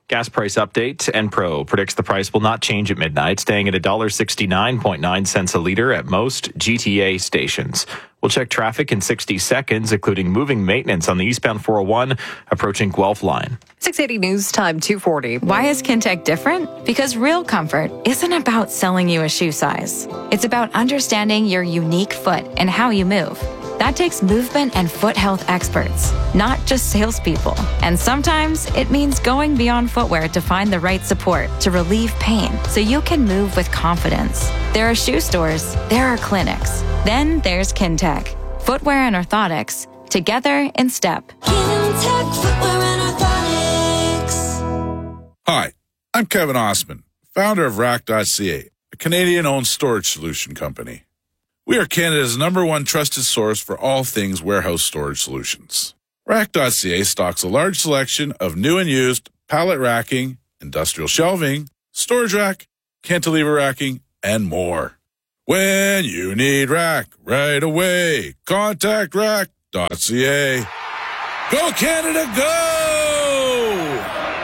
Gas price update. Enpro predicts the price will not change at midnight, staying at one dollar sixty-nine point nine cents a litre at most G T A stations. We'll check traffic in sixty seconds, including moving maintenance on the eastbound four oh one approaching Guelph line. six eighty News Time, two forty. Why is Kintec different? Because real comfort isn't about selling you a shoe size. It's about understanding your unique foot and how you move. That takes movement and foot health experts, not just salespeople. And sometimes it means going beyond footwear to find the right support to relieve pain so you can move with confidence. There are shoe stores, there are clinics. Then there's Kintec. Footwear and orthotics, together in step. Kintec Footwear and Orthotics. Hi, I'm Kevin Osman, founder of Rack dot C A, a Canadian-owned storage solution company. We are Canada's number one trusted source for all things warehouse storage solutions. Rack dot C A stocks a large selection of new and used pallet racking, industrial shelving, storage rack, cantilever racking, and more. When you need rack right away, contact Rack dot C A. Go Canada, go!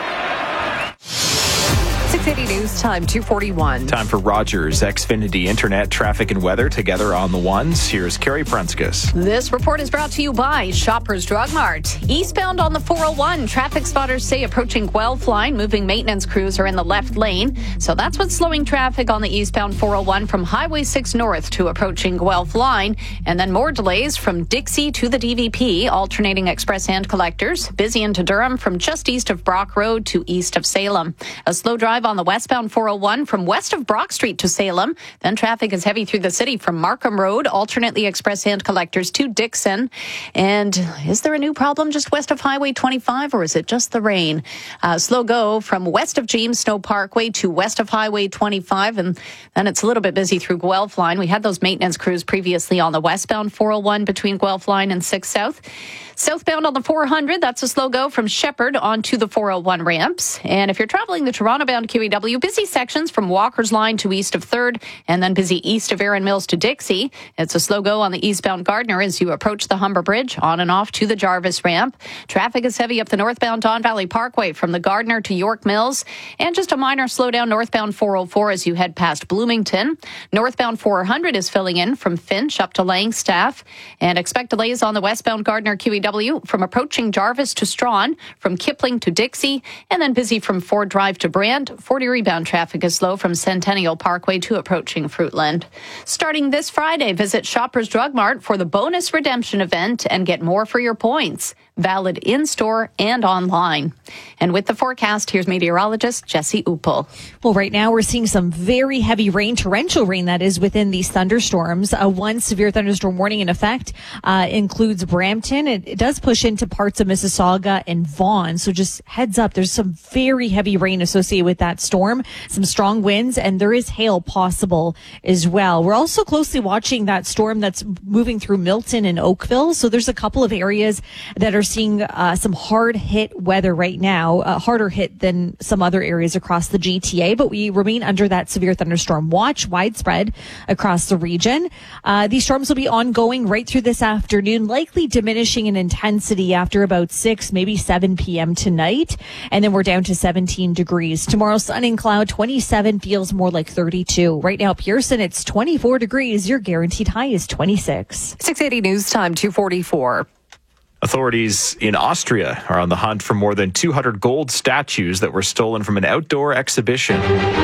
six eighty News Time, two forty-one. Time for Rogers Xfinity Internet, traffic and weather together on the ones. Here's Carrie Prunskis. This report is brought to you by Shoppers Drug Mart. Eastbound on the four oh one, traffic spotters say approaching Guelph line, moving maintenance crews are in the left lane. So that's what's slowing traffic on the eastbound four oh one from Highway six North to approaching Guelph line. And then more delays from Dixie to the D V P, alternating express and collectors. Busy into Durham from just east of Brock Road to east of Salem. A slow drive on the westbound four oh one from west of Brock Street to Salem. Then traffic is heavy through the city from Markham Road, alternately express and collectors to Dixon. And is there a new problem just west of Highway twenty-five, or is it just the rain? Uh, slow go from west of James Snow Parkway to west of Highway twenty-five, and then it's a little bit busy through Guelph line. We had those maintenance crews previously on the westbound four oh one between Guelph line and six South. Southbound on the four hundred, that's a slow go from Shepherd onto the four oh one ramps. And if you're traveling the Toronto-bound Q E W, busy sections from Walker's line to east of third, and then busy east of Erin Mills to Dixie. It's a slow go on the eastbound Gardner as you approach the Humber Bridge, on and off to the Jarvis ramp. Traffic is heavy up the northbound Don Valley Parkway from the Gardner to York Mills, and just a minor slowdown northbound four oh four as you head past Bloomington. Northbound four hundred is filling in from Finch up to Langstaff, and expect delays on the westbound Gardner Q E W from approaching Jarvis to Strawn, from Kipling to Dixie, and then busy from Ford Drive to Brand. forty rebound traffic is slow from Centennial Parkway to approaching Fruitland. Starting this Friday, visit Shoppers Drug Mart for the bonus redemption event and get more for your points. Valid in-store and online. And with the forecast, here's meteorologist Jesse Uppel. Well, right now we're seeing some very heavy rain, torrential rain that is within these thunderstorms. Uh, one severe thunderstorm warning in effect uh, includes Brampton. It, it does push into parts of Mississauga and Vaughan. So just heads up, there's some very heavy rain associated with that storm, some strong winds, and there is hail possible as well. We're also closely watching that storm that's moving through Milton and Oakville. So there's a couple of areas that are seeing uh, some hard hit weather right now, uh, harder hit than some other areas across the G T A, but we remain under that severe thunderstorm watch widespread across the region. Uh, these storms will be ongoing right through this afternoon, likely diminishing in intensity after about six, maybe seven p.m. tonight. And then we're down to seventeen degrees. Tomorrow, sun and cloud, twenty-seven, feels more like thirty-two. Right now, Pearson, it's twenty-four degrees. Your guaranteed high is twenty-six. six eighty News Time, two forty-four. Authorities in Austria are on the hunt for more than two hundred gold statues that were stolen from an outdoor exhibition.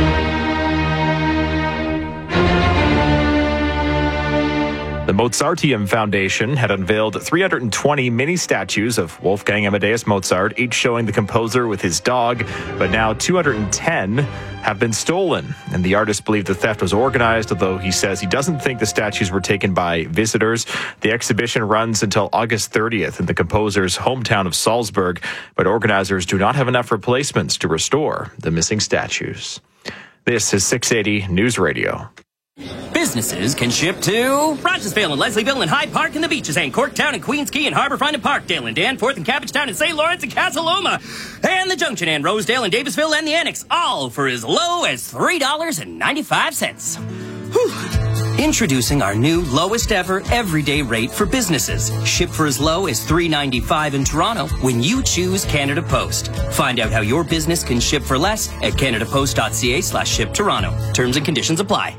The Mozarteum Foundation had unveiled three hundred twenty mini statues of Wolfgang Amadeus Mozart, each showing the composer with his dog, but now two hundred ten have been stolen. And the artist believed the theft was organized, although he says he doesn't think the statues were taken by visitors. The exhibition runs until August thirtieth in the composer's hometown of Salzburg, but organizers do not have enough replacements to restore the missing statues. This is six eighty News Radio. Businesses can ship to Rogersville and Leslieville and Hyde Park and the Beaches and Corktown and Queens Quay and Harbourfront and Parkdale and Danforth and Cabbagetown and Saint Lawrence and Casaloma and the Junction and Rosedale and Davisville and the Annex, all for as low as three dollars and ninety-five cents. Whew. Introducing our new lowest ever everyday rate for businesses. Ship for as low as three dollars and ninety-five cents in Toronto when you choose Canada Post. Find out how your business can ship for less at canadapost.ca slash ship Toronto. Terms and conditions apply.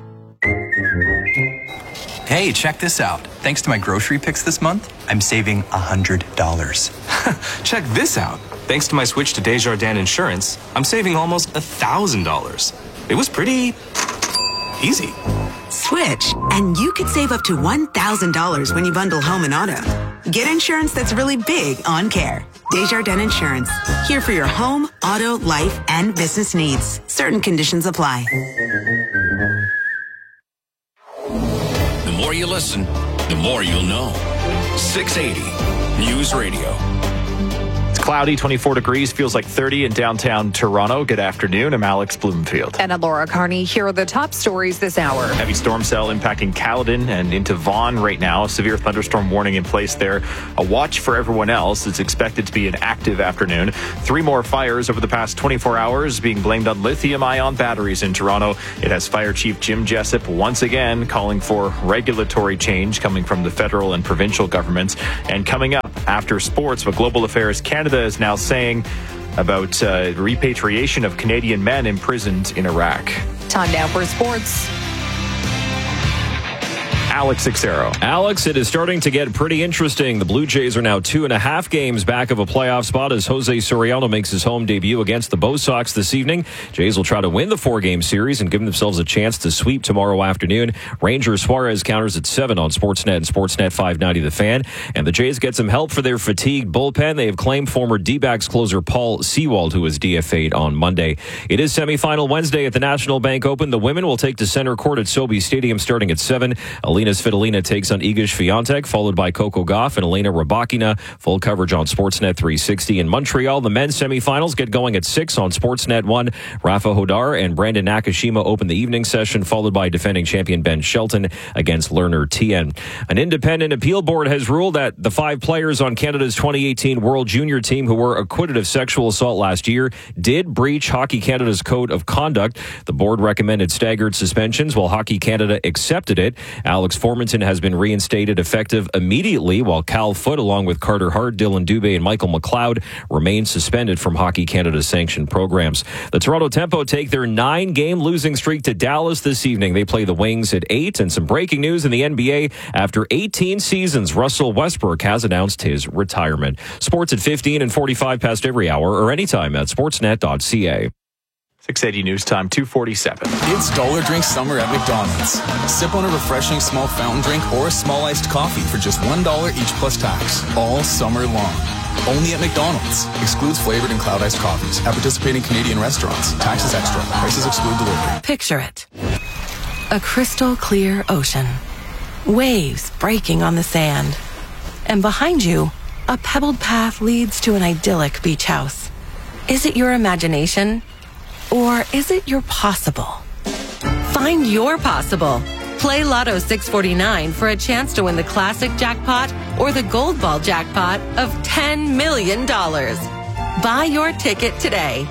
Hey, check this out. Thanks to my grocery picks this month, I'm saving one hundred dollars. Check this out. Thanks to my switch to Desjardins Insurance, I'm saving almost one thousand dollars. It was pretty easy. Switch, and you could save up to one thousand dollars when you bundle home and auto. Get insurance that's really big on care. Desjardins Insurance, here for your home, auto, life, and business needs. Certain conditions apply. The more you listen, the more you'll know. six eighty News Radio. Cloudy, twenty-four degrees, feels like thirty in downtown Toronto. Good afternoon. I'm Alex Bloomfield. And I'm Laura Carney. Here are the top stories this hour. Heavy storm cell impacting Caledon and into Vaughan right now. Severe thunderstorm warning in place there. A watch for everyone else. It's expected to be an active afternoon. Three more fires over the past twenty-four hours being blamed on lithium-ion batteries in Toronto. It has Fire Chief Jim Jessup once again calling for regulatory change coming from the federal and provincial governments. And coming up after sports, what Global Affairs Canada is now saying about uh, repatriation of Canadian men imprisoned in Iraq. Time now for sports. Alex Sixero. Alex, it is starting to get pretty interesting. The Blue Jays are now two and a half games back of a playoff spot as Jose Soriano makes his home debut against the Bo Sox this evening. Jays will try to win the four-game series and give themselves a chance to sweep tomorrow afternoon. Ranger Suarez counters at seven on Sportsnet and Sportsnet five ninety The Fan. And the Jays get some help for their fatigued bullpen. They have claimed former D-backs closer Paul Sewald, who was D F A'd on Monday. It is semifinal Wednesday at the National Bank Open. The women will take to center court at SoBe Stadium starting at seven. Alina Svitolina takes on Iga Swiatek, followed by Coco Gauff and Elena Rybakina. Full coverage on Sportsnet three sixty. In Montreal, the men's semifinals get going at six on Sportsnet one. Rafa Hodar and Brandon Nakashima open the evening session, followed by defending champion Ben Shelton against Lerner Tien. An independent appeal board has ruled that the five players on Canada's twenty eighteen World Junior team who were acquitted of sexual assault last year did breach Hockey Canada's code of conduct. The board recommended staggered suspensions, while Hockey Canada accepted it. Alex Formanton has been reinstated effective immediately, while Cal Foote, along with Carter Hart, Dylan Dubé, and Michael McLeod, remain suspended from Hockey Canada's sanctioned programs. The Toronto Tempo take their nine-game losing streak to Dallas this evening. They play the Wings at eight. And some breaking news in the N B A. After eighteen seasons, Russell Westbrook has announced his retirement. Sports at fifteen and forty-five past every hour or anytime at sportsnet dot c a. six eighty News Time, two forty-seven. It's Dollar Drink Summer at McDonald's. Sip on a refreshing small fountain drink or a small iced coffee for just one dollar each plus tax, all summer long. Only at McDonald's. Excludes flavored and cloud iced coffees at participating Canadian restaurants. Taxes extra. Prices exclude delivery. Picture it. A crystal clear ocean. Waves breaking on the sand. And behind you, a pebbled path leads to an idyllic beach house. Is it your imagination? Or is it your possible? Find your possible. Play Lotto six forty-nine for a chance to win the classic jackpot or the gold ball jackpot of ten million dollars. Buy your ticket today.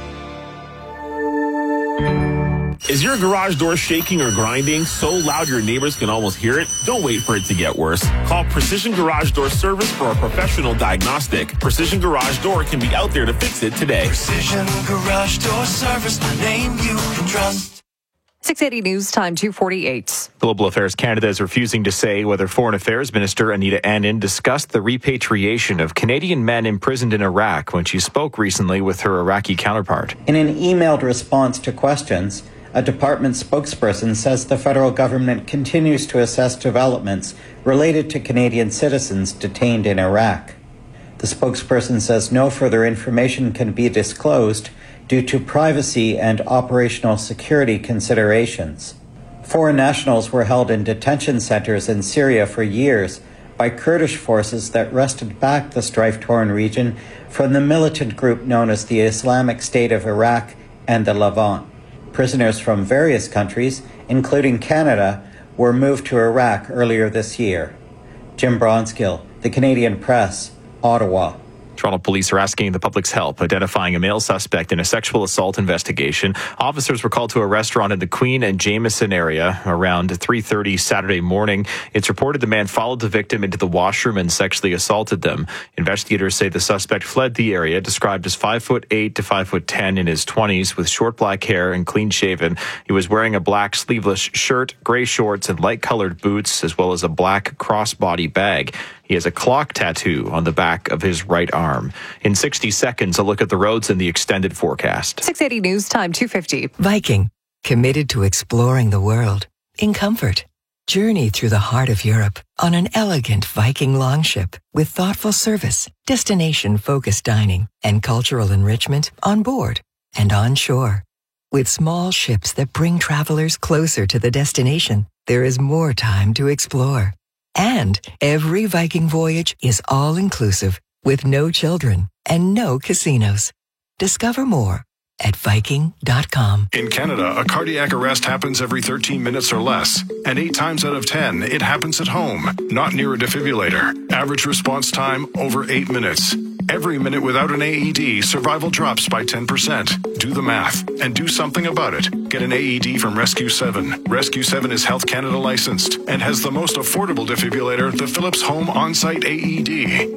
Is your garage door shaking or grinding so loud your neighbors can almost hear it? Don't wait for it to get worse. Call Precision Garage Door Service for a professional diagnostic. Precision Garage Door can be out there to fix it today. Precision Garage Door Service, the name you can trust. six eighty News Time, two forty-eight. Global Affairs Canada is refusing to say whether Foreign Affairs Minister Anita Anand discussed the repatriation of Canadian men imprisoned in Iraq when she spoke recently with her Iraqi counterpart. In an emailed response to questions, a department spokesperson says the federal government continues to assess developments related to Canadian citizens detained in Iraq. The spokesperson says no further information can be disclosed due to privacy and operational security considerations. Foreign nationals were held in detention centers in Syria for years by Kurdish forces that wrested back the strife-torn region from the militant group known as the Islamic State of Iraq and the Levant. Prisoners from various countries, including Canada, were moved to Iraq earlier this year. Jim Bronskill, The Canadian Press, Ottawa. Toronto police are asking the public's help identifying a male suspect in a sexual assault investigation. Officers were called to a restaurant in the Queen and Jameson area around three thirty Saturday morning. It's reported the man followed the victim into the washroom and sexually assaulted them. Investigators say the suspect fled the area, described as five foot eight to five foot ten in his twenties, with short black hair and clean shaven. He was wearing a black sleeveless shirt, gray shorts, and light colored boots, as well as a black crossbody bag. He has a clock tattoo on the back of his right arm. In sixty seconds, a look at the roads and the extended forecast. six eighty News Time, two fifty. Viking, committed to exploring the world in comfort. Journey through the heart of Europe on an elegant Viking longship with thoughtful service, destination-focused dining, and cultural enrichment on board and on shore. With small ships that bring travelers closer to the destination, there is more time to explore. And every Viking voyage is all-inclusive with no children and no casinos. Discover more at Viking dot com. In Canada, a cardiac arrest happens every thirteen minutes or less. And eight times out of ten, it happens at home, not near a defibrillator. Average response time, over eight minutes. Every minute without an A E D, survival drops by ten percent. Do the math and do something about it. Get an A E D from Rescue seven. Rescue seven is Health Canada licensed and has the most affordable defibrillator, the Philips Home On-Site A E D.